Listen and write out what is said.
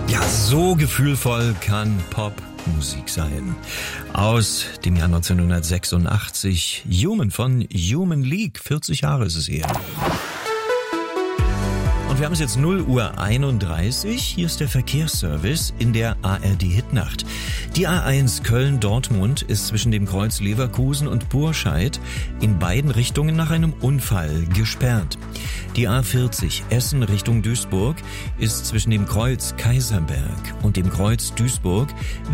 Ja, so gefühlvoll kann Popmusik sein. Aus dem Jahr 1986, Human von Human League, 40 Jahre ist es her. Und wir haben es jetzt 0:31 Uhr. Hier ist der Verkehrsservice in der ARD Hitnacht. Die A1 Köln-Dortmund ist zwischen dem Kreuz Leverkusen und Burscheid in beiden Richtungen nach einem Unfall gesperrt. Die A40 Essen Richtung Duisburg ist zwischen dem Kreuz Kaiserberg und dem Kreuz Duisburg